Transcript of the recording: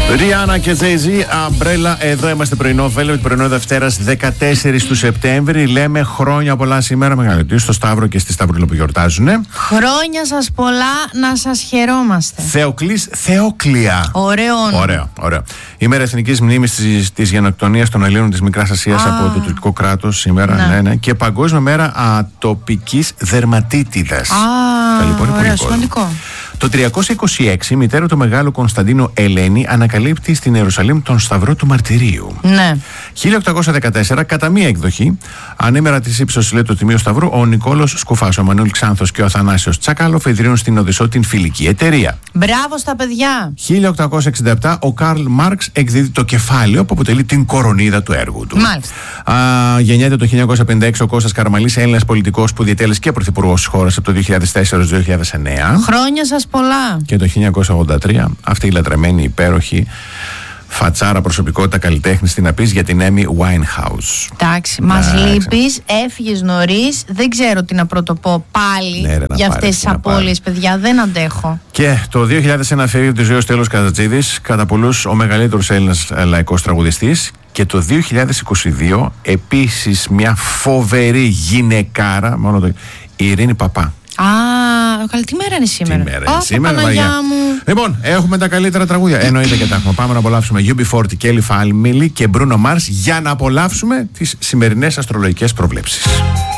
Ριάννα και Jay-Z, Umbrella. Εδώ είμαστε πρωινό Velvet, πρωινό Δευτέρας 14 του Σεπτέμβρη. Λέμε χρόνια πολλά σήμερα, μεγαλύτεροι στο Σταύρο και στη Σταυρούλα που γιορτάζουνε. Χρόνια σας πολλά, να σας χαιρόμαστε. Θεοκλής, Θεόκλια. Ωραίο. Ημέρα Εθνικής Μνήμης της γενοκτονίας των Ελλήνων της Μικράς Ασίας από το τουρκικό κράτος σήμερα. Ναι. Και Παγκόσμια Μέρα Ατοπικής Δερματίτιδας. Ωραίο, σημαντικό. Το 326 η μητέρα του Μεγάλου Κωνσταντίνου Ελένη ανακαλύπτει στην Ιερουσαλήμ τον Σταυρό του Μαρτυρίου. Ναι. 1814, κατά μία εκδοχή, ανήμερα της ύψος λέει του Τιμίου Σταυρού, ο Νικόλος Σκουφάς, ο Μανούλης Ξάνθος και ο Αθανάσιος Τσάκαλοφ ιδρύουν στην Οδυσσό την φιλική εταιρεία. Μπράβο στα παιδιά. 1867, ο Καρλ Μάρξ εκδίδει το κεφάλαιο που αποτελεί την κορονίδα του έργου του. Μάλιστα. Γεννιέται το 1956 ο Κώστας Καραμαλής, Έλληνας πολιτικός που διετέλεσε και πρωθυπουργός της χώρας από το 2004 έως 2009. Χρόνια σας πολλά. Και το 1983 αυτή η λατρεμένη υπέροχη φατσάρα προσωπικότητα καλλιτέχνης στην Απής για την Amy Winehouse. Εντάξει, μας λείπεις, έφυγες νωρίς, δεν ξέρω τι να πρωτοπώ πάλι για αυτές τις απώλειες, παιδιά, δεν αντέχω. Και το 2001 φεύγει τη ζωή ο Στέλιος Καζατζίδης, κατά πολλούς ο μεγαλύτερος Έλληνας λαϊκός τραγουδιστής. Και το 2022 επίσης μια φοβερή γυναικάρα, η Ειρήνη Παπά. Καλή, τι μέρα είναι σήμερα. Παναγιά μου. Λοιπόν, έχουμε τα καλύτερα τραγούδια. Εννοείται και τα έχουμε. Πάμε να απολαύσουμε UB40, Kelly Family και Bruno Mars για να απολαύσουμε τις σημερινές αστρολογικές προβλέψεις.